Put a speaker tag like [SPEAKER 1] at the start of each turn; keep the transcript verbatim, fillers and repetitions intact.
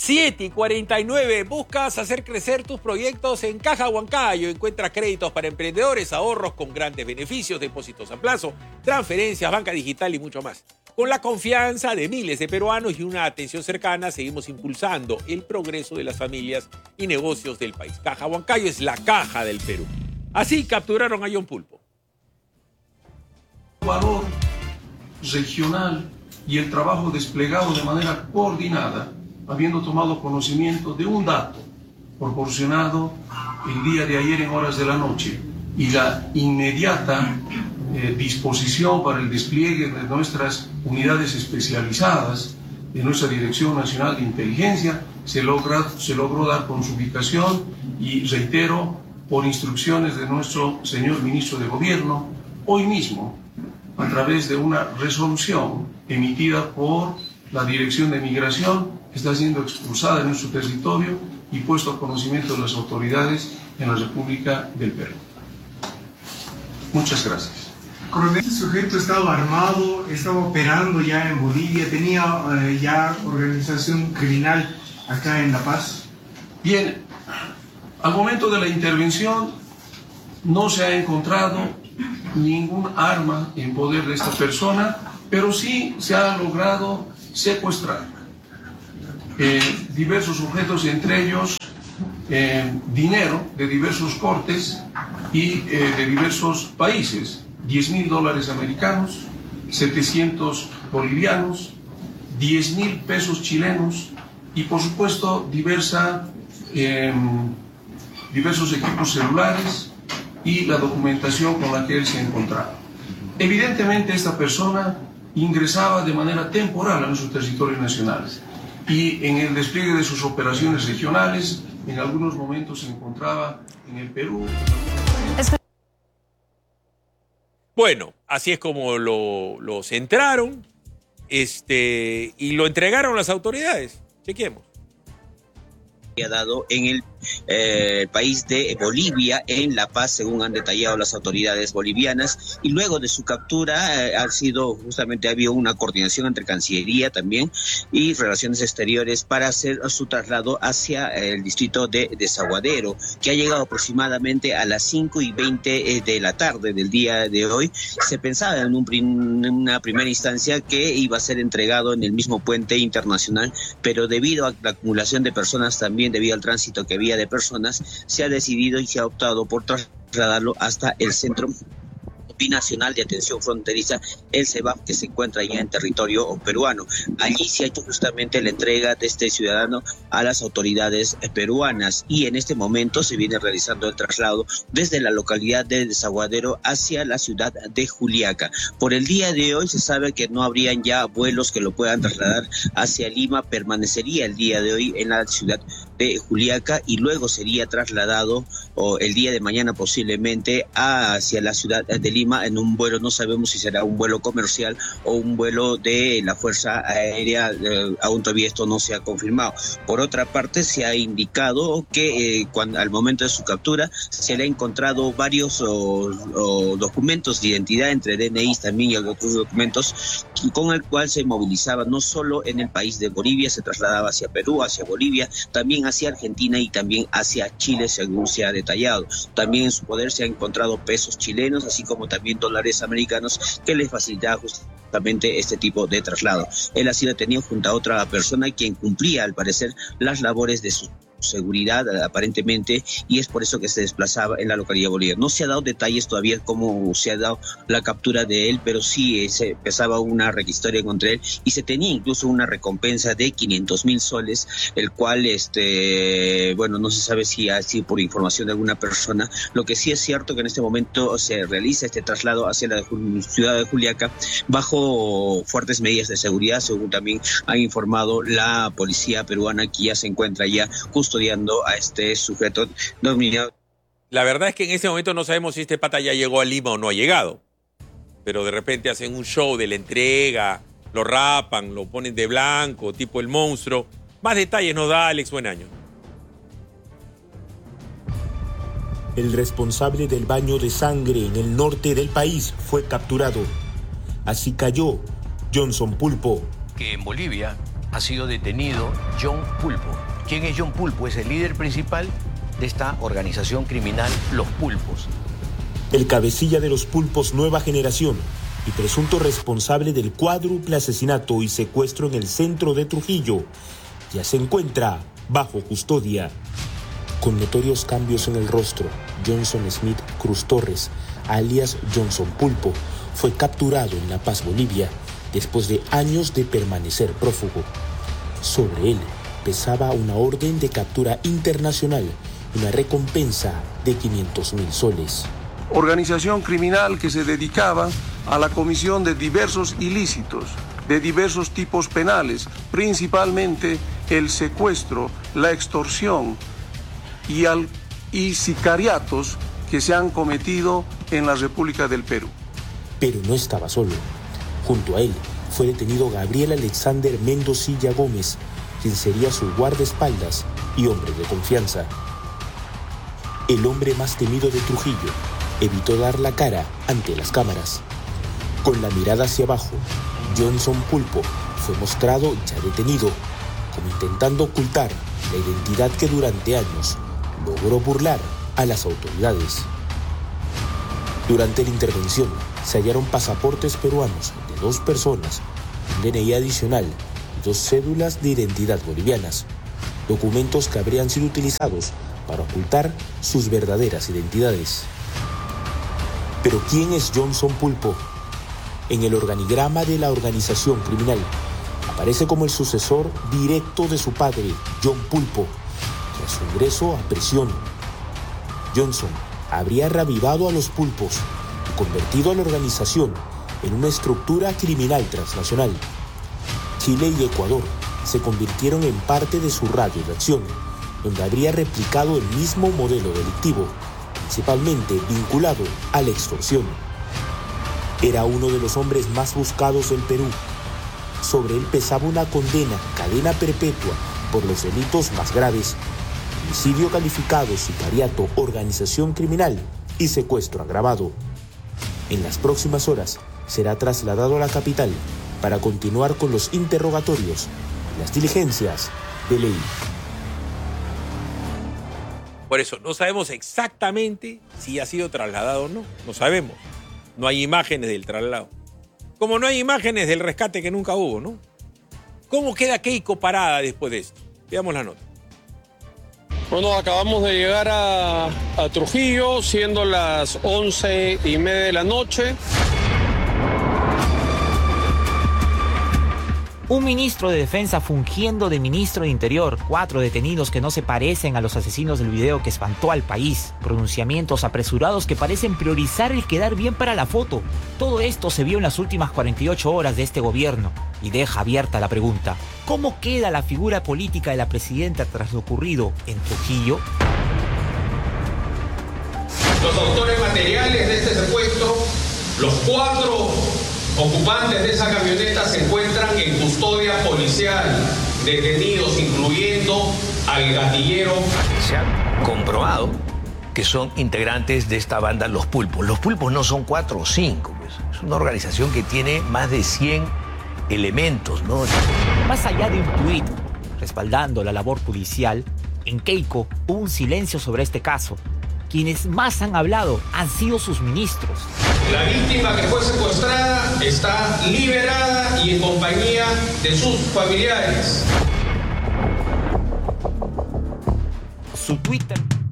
[SPEAKER 1] siete y cuarenta y nueve. ¿Buscas hacer crecer tus proyectos en Caja Huancayo? Encuentra créditos para emprendedores, ahorros con grandes beneficios, depósitos a plazo, transferencias, banca digital y mucho más. Con la confianza de miles de peruanos y una atención cercana, seguimos impulsando el progreso de las familias y negocios del país. Caja Huancayo es la caja del Perú. Así capturaron a John Pulpo.
[SPEAKER 2] Valor regional y el trabajo desplegado de manera coordinada, habiendo tomado conocimiento de un dato proporcionado el día de ayer en horas de la noche y la inmediata eh, disposición para el despliegue de nuestras unidades especializadas de nuestra Dirección Nacional de Inteligencia, se, logra, se logró dar con su ubicación y, reitero, por instrucciones de nuestro señor Ministro de Gobierno, hoy mismo, a través de una resolución emitida por la Dirección de Migración, que está siendo expulsada de nuestro territorio y puesto a conocimiento de las autoridades en la República del Perú. Muchas gracias.
[SPEAKER 3] Este sujeto estaba armado, estaba operando ya en Bolivia, tenía eh, ya organización criminal acá en La Paz.
[SPEAKER 2] Bien, al momento de la intervención no se ha encontrado ningún arma en poder de esta persona, pero sí se ha logrado secuestrar eh, diversos objetos, entre ellos eh, dinero de diversos cortes y eh, de diversos países, diez mil dólares americanos, setecientos bolivianos, diez mil pesos chilenos y por supuesto diversa, eh, diversos equipos celulares y la documentación con la que él se encontraba. Evidentemente esta persona ingresaba de manera temporal a nuestro territorio nacional y en el despliegue de sus operaciones regionales, en algunos momentos se encontraba en el Perú.
[SPEAKER 1] Bueno, así es como lo, lo centraron este, y lo entregaron a las autoridades. Chequemos.
[SPEAKER 4] Dado en el eh, país de Bolivia, en La Paz, según han detallado las autoridades bolivianas, y luego de su captura eh, ha sido justamente, ha habido una coordinación entre Cancillería también y Relaciones Exteriores para hacer su traslado hacia el distrito de Desaguadero, que ha llegado aproximadamente a las cinco y veinte de la tarde del día de hoy. Se pensaba en, un prim, en una primera instancia que iba a ser entregado en el mismo puente internacional, pero debido a la acumulación de personas también, debido al tránsito que había de personas, se ha decidido y se ha optado por trasladarlo hasta el Centro Binacional de Atención Fronteriza, el CEBAF, que se encuentra ya en territorio peruano. Allí se ha hecho justamente la entrega de este ciudadano a las autoridades peruanas y en este momento se viene realizando el traslado desde la localidad de Desaguadero hacia la ciudad de Juliaca. Por el día de hoy se sabe que no habrían ya vuelos que lo puedan trasladar hacia Lima, permanecería el día de hoy en la ciudad de Juliaca y luego sería trasladado o el día de mañana posiblemente hacia la ciudad de Lima en un vuelo, no sabemos si será un vuelo comercial o un vuelo de la Fuerza Aérea, eh, aún todavía esto no se ha confirmado. Por otra parte, se ha indicado que eh, cuando, al momento de su captura se le ha encontrado varios o, o documentos de identidad, entre D N Is también y otros documentos, con el cual se movilizaba no solo en el país de Bolivia, se trasladaba hacia Perú, hacia Bolivia, también hacia Argentina y también hacia Chile, según se ha detallado. También en su poder se han encontrado pesos chilenos, así como también también dólares americanos que les facilitaba justamente este tipo de traslado. Él ha sido detenido junto a otra persona quien cumplía al parecer las labores de su seguridad aparentemente y es por eso que se desplazaba en la localidad boliviana. No se ha dado detalles todavía cómo se ha dado la captura de él, pero sí se pesaba una requisitoria contra él y se tenía incluso una recompensa de quinientos mil soles, el cual este bueno no se sabe si ha sido por información de alguna persona. Lo que sí es cierto que en este momento se realiza este traslado hacia la ciudad de Juliaca bajo fuertes medidas de seguridad, según también ha informado la policía peruana, que ya se encuentra ya custodiando a este sujeto dominado.
[SPEAKER 1] La verdad es que en ese momento no sabemos si este pata ya llegó a Lima o no ha llegado. Pero de repente hacen un show de la entrega, lo rapan, lo ponen de blanco, tipo el monstruo. Más detalles nos da Alex Buenaño.
[SPEAKER 5] El responsable del baño de sangre en el norte del país fue capturado. Así cayó Johnson Pulpo.
[SPEAKER 6] Que en Bolivia ha sido detenido John Pulpo. ¿Quién es John Pulpo? Es el líder principal de esta organización criminal Los Pulpos.
[SPEAKER 5] El cabecilla de los Pulpos Nueva Generación y presunto responsable del cuádruple asesinato y secuestro en el centro de Trujillo, ya se encuentra bajo custodia. Con notorios cambios en el rostro, Johnson Smith Cruz Torres, alias Johnson Pulpo, fue capturado en La Paz, Bolivia, después de años de permanecer prófugo. Sobre él pesaba una orden de captura internacional y una recompensa de quinientos mil soles.
[SPEAKER 2] Organización criminal que se dedicaba a la comisión de diversos ilícitos, de diversos tipos penales, principalmente el secuestro, la extorsión y, al, y sicariatos que se han cometido en la República del Perú.
[SPEAKER 5] Pero no estaba solo. Junto a él fue detenido Gabriel Alexander Mendocilla Gómez, quien sería su guardaespaldas y hombre de confianza. El hombre más temido de Trujillo evitó dar la cara ante las cámaras. Con la mirada hacia abajo, Johnson Pulpo fue mostrado ya detenido, como intentando ocultar la identidad que durante años logró burlar a las autoridades. Durante la intervención se hallaron pasaportes peruanos de dos personas, un D N I adicional y dos cédulas de identidad bolivianas, documentos que habrían sido utilizados para ocultar sus verdaderas identidades. Pero ¿quién es Johnson Pulpo? En el organigrama de la organización criminal aparece como el sucesor directo de su padre, John Pulpo, tras su ingreso a prisión. Johnson habría reavivado a los Pulpos y convertido a la organización en una estructura criminal transnacional. Chile y Ecuador se convirtieron en parte de su radio de acción, donde habría replicado el mismo modelo delictivo, principalmente vinculado a la extorsión. Era uno de los hombres más buscados del Perú. Sobre él pesaba una condena, cadena perpetua, por los delitos más graves: homicidio calificado, sicariato, organización criminal y secuestro agravado. En las próximas horas será trasladado a la capital para continuar con los interrogatorios y las diligencias de ley.
[SPEAKER 1] Por eso, no sabemos exactamente si ha sido trasladado o no. No sabemos. No hay imágenes del traslado. Como no hay imágenes del rescate que nunca hubo, ¿no? ¿Cómo queda Keiko parada después de esto? Veamos la nota.
[SPEAKER 7] Bueno, acabamos de llegar a, a Trujillo, siendo las once y media de la noche.
[SPEAKER 8] Un ministro de Defensa fungiendo de ministro de Interior. Cuatro detenidos que no se parecen a los asesinos del video que espantó al país. Pronunciamientos apresurados que parecen priorizar el quedar bien para la foto. Todo esto se vio en las últimas cuarenta y ocho horas de este gobierno y deja abierta la pregunta: ¿cómo queda la figura política de la presidenta tras lo ocurrido en Trujillo?
[SPEAKER 9] Los autores materiales de este secuestro, los cuatro ocupantes de esa camioneta, se encuentran en custodia policial, detenidos, incluyendo al gatillero.
[SPEAKER 6] Se ha comprobado que son integrantes de esta banda Los Pulpos. Los Pulpos no son cuatro o cinco, pues. Es una organización que tiene más de cien elementos, ¿no?
[SPEAKER 8] Más allá de un tuit respaldando la labor policial, en Keiko hubo un silencio sobre este caso. Quienes más han hablado han sido sus ministros.
[SPEAKER 9] La víctima que fue secuestrada está liberada y en compañía de sus familiares.
[SPEAKER 8] Su Twitter